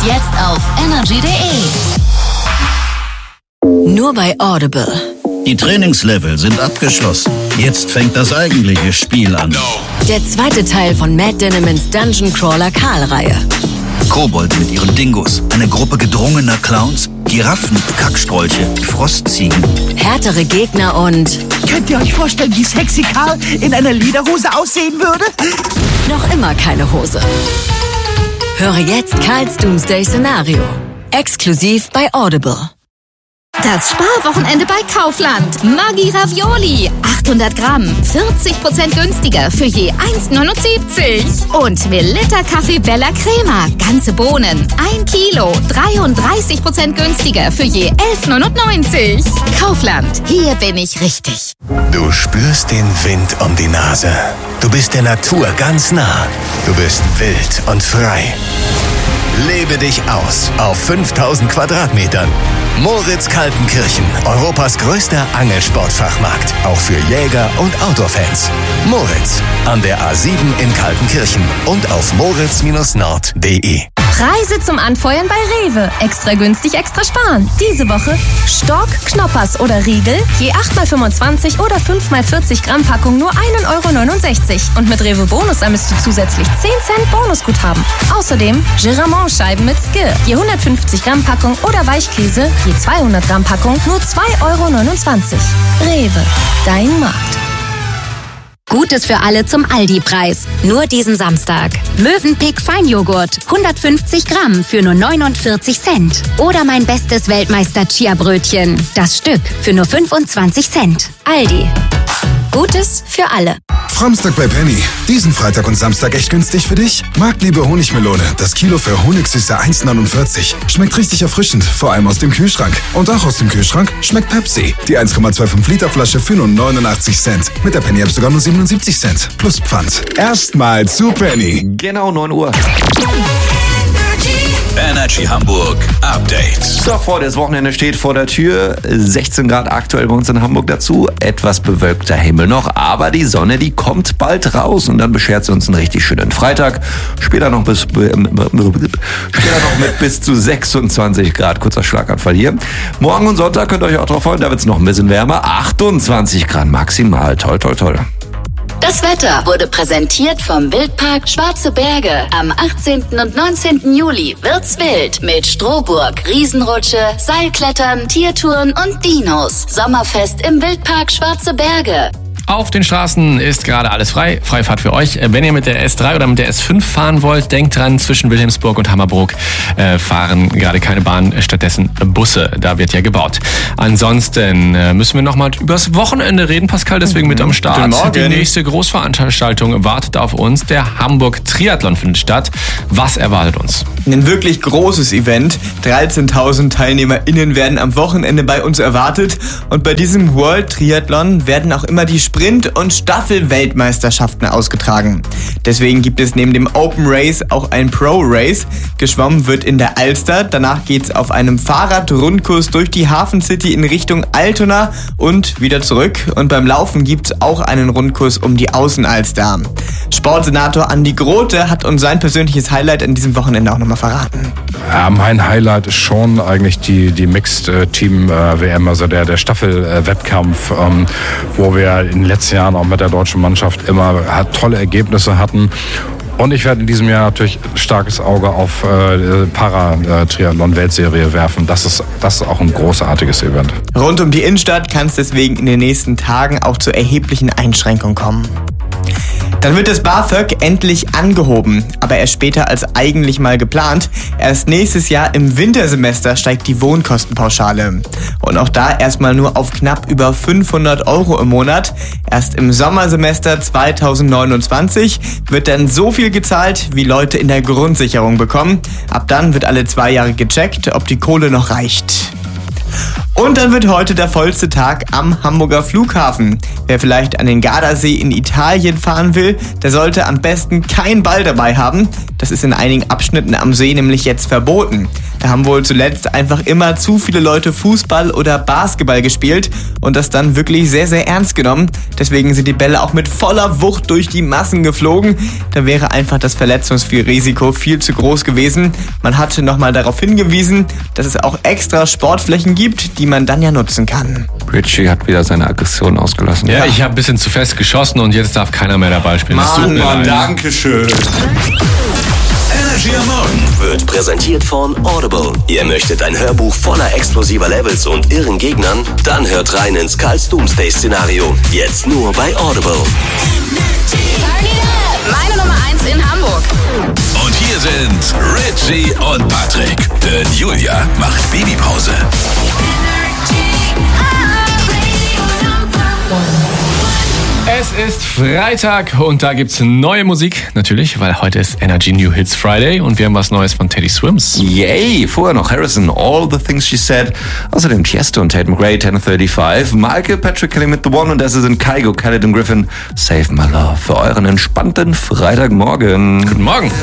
jetzt auf energy.de. Nur bei Audible. Die Trainingslevel sind abgeschlossen. Jetzt fängt das eigentliche Spiel an. Der zweite Teil von Matt Dinnemans Dungeon Crawler Karl-Reihe. Kobold mit ihren Dingos, eine Gruppe gedrungener Clowns, Giraffen, Kackstrolche, Frostziegen. Härtere Gegner und... Könnt ihr euch vorstellen, wie sexy Karl in einer Lederhose aussehen würde? Noch immer keine Hose. Höre jetzt Karls Doomsday-Szenario. Exklusiv bei Audible. Das Sparwochenende bei Kaufland. Maggi Ravioli. 800 Gramm. 40% günstiger für je 1,79. Und Melitta Kaffee Bella Crema. Ganze Bohnen. 1 Kilo. 33% günstiger für je 11,99. Kaufland. Hier bin ich richtig. Du spürst den Wind um die Nase. Du bist der Natur ganz nah. Du bist wild und frei. Lebe dich aus auf 5000 Quadratmetern. Moritz Kaltenkirchen, Europas größter Angelsportfachmarkt. Auch für Jäger und Outdoor-Fans. Moritz, an der A7 in Kaltenkirchen und auf moritz-nord.de. Preise zum Anfeuern bei Rewe. Extra günstig, extra sparen. Diese Woche Stork, Knoppers oder Riegel, je 8x25 oder 5x40 Gramm Packung nur 1,69 €. Und mit Rewe Bonus ermisst du zusätzlich 10 Cent Bonusguthaben. Außerdem Giramont-Scheiben mit Skir, je 150 Gramm Packung oder Weichkäse, je 200 Gramm Packung nur 2,29 €. Rewe, dein Markt. Gutes für alle zum Aldi-Preis. Nur diesen Samstag. Mövenpick Feinjoghurt. 150 Gramm für nur 49 Cent. Oder mein bestes Weltmeister-Chia-Brötchen. Das Stück für nur 25 Cent. Aldi. Gutes für alle. Samstag bei Penny. Diesen Freitag und Samstag echt günstig für dich? Marktliebe Honigmelone. Das Kilo für Honigsüße 1,49. Schmeckt richtig erfrischend, vor allem aus dem Kühlschrank. Und auch aus dem Kühlschrank schmeckt Pepsi. Die 1,25 Liter Flasche für nur 89 Cent. Mit der Penny App sogar nur 77 Cent. Plus Pfand. Erstmal zu Penny. Genau 9 Uhr. Energy Hamburg Update. So, das Wochenende steht vor der Tür. 16 Grad aktuell bei uns in Hamburg dazu. Etwas bewölkter Himmel noch, aber die Sonne, die kommt bald raus und dann beschert sie uns einen richtig schönen Freitag. Später noch mit bis zu 26 Grad. Kurzer Schlaganfall hier. Morgen und Sonntag könnt ihr euch auch drauf freuen, da wird es noch ein bisschen wärmer. 28 Grad maximal. Toll, toll, toll. Das Wetter wurde präsentiert vom Wildpark Schwarze Berge. Am 18. und 19. Juli wird's wild mit Strohburg, Riesenrutsche, Seilklettern, Tiertouren und Dinos. Sommerfest im Wildpark Schwarze Berge. Auf den Straßen ist gerade alles frei. Freifahrt für euch. Wenn ihr mit der S3 oder mit der S5 fahren wollt, denkt dran, zwischen Wilhelmsburg und Hammerbrook fahren gerade keine Bahn, stattdessen Busse. Da wird ja gebaut. Ansonsten müssen wir nochmal übers Wochenende reden, Pascal, deswegen mit am Start. Die nächste Großveranstaltung wartet auf uns. Der Hamburg Triathlon findet statt. Was erwartet uns? Ein wirklich großes Event. 13.000 TeilnehmerInnen werden am Wochenende bei uns erwartet. Und bei diesem World Triathlon werden auch immer die Sprint- und Staffel-Weltmeisterschaften ausgetragen. Deswegen gibt es neben dem Open Race auch ein Pro Race. Geschwommen wird in der Alster. Danach geht's auf einem Fahrradrundkurs durch die Hafen City in Richtung Altona und wieder zurück. Und beim Laufen gibt's auch einen Rundkurs um die Außenalster. Sportsenator Andi Grote hat uns sein persönliches Highlight an diesem Wochenende auch nochmal verraten. Ja, mein Highlight ist schon eigentlich die Mixed-Team-WM, also der Staffel-Wettkampf, wo wir in den letzten Jahren auch mit der deutschen Mannschaft immer tolle Ergebnisse hatten. Und ich werde in diesem Jahr natürlich ein starkes Auge auf Para-Triathlon-Weltserie werfen. Das ist auch ein großartiges Event. Rund um die Innenstadt kann es deswegen in den nächsten Tagen auch zu erheblichen Einschränkungen kommen. Dann wird das BAföG endlich angehoben, aber erst später als eigentlich mal geplant. Erst nächstes Jahr im Wintersemester steigt die Wohnkostenpauschale. Und auch da erstmal nur auf knapp über 500 € im Monat. Erst im Sommersemester 2029 wird dann so viel gezahlt, wie Leute in der Grundsicherung bekommen. Ab dann wird alle 2 Jahre gecheckt, ob die Kohle noch reicht. Und dann wird heute der vollste Tag am Hamburger Flughafen. Wer vielleicht an den Gardasee in Italien fahren will, der sollte am besten keinen Ball dabei haben. Das ist in einigen Abschnitten am See nämlich jetzt verboten. Da haben wohl zuletzt einfach immer zu viele Leute Fußball oder Basketball gespielt und das dann wirklich sehr, sehr ernst genommen. Deswegen sind die Bälle auch mit voller Wucht durch die Massen geflogen. Da wäre einfach das Verletzungsrisiko viel zu groß gewesen. Man hatte nochmal darauf hingewiesen, dass es auch extra Sportflächen gibt, die man dann ja nutzen kann. Richie hat wieder seine Aggression ausgelassen. Ja, ich habe ein bisschen zu fest geschossen und jetzt darf keiner mehr dabei spielen. Mann, danke schön. Energy am Morgen wird präsentiert von Audible. Ihr möchtet ein Hörbuch voller explosiver Levels und irren Gegnern? Dann hört rein ins Karls Doomsday-Szenario. Jetzt nur bei Audible. Meine Nummer 1 in Hamburg. Und hier sind Richie und Patrick. Denn Julia macht Babypause. Es ist Freitag und da gibt's neue Musik, natürlich, weil heute ist Energy New Hits Friday und wir haben was Neues von Teddy Swims. Yay! Vorher noch Harrison, All the Things She Said. Außerdem Tiesto und Tate McRae, 10:35. Michael Patrick Kelly mit The One und das sind Kygo, Khaled und Griffin. Save My Love für euren entspannten Freitagmorgen. Guten Morgen.